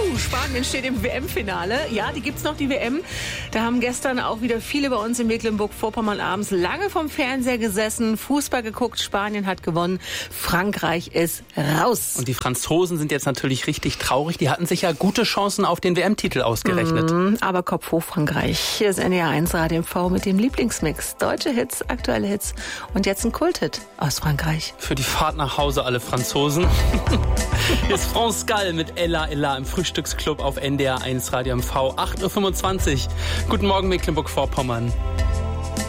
Spanien steht im WM-Finale. Ja, die gibt's noch, die WM. Da haben gestern auch wieder viele bei uns in Mecklenburg-Vorpommern abends lange vom Fernseher gesessen, Fußball geguckt. Spanien hat gewonnen, Frankreich ist raus. Und die Franzosen sind jetzt natürlich richtig traurig. Die hatten sich ja gute Chancen auf den WM-Titel ausgerechnet. Aber Kopf hoch Frankreich. Hier ist NDR 1 Radio MV mit dem Lieblingsmix. Deutsche Hits, aktuelle Hits und jetzt ein Kulthit aus Frankreich. Für die Fahrt nach Hause alle Franzosen. Hier ist France Gall mit Ella Ella im Frühstücksclub auf NDR 1 Radio MV. 8.25 Uhr. Guten Morgen Mecklenburg-Vorpommern.